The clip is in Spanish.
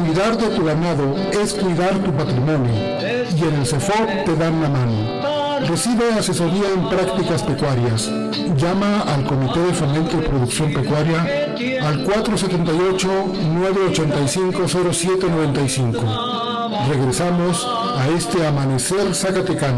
Cuidar de tu ganado es cuidar tu patrimonio y en el CEFOP te dan la mano. Recibe asesoría en prácticas pecuarias. Llama al Comité de Fomento y Producción Pecuaria al 478-985-0795. Regresamos a este amanecer zacatecano.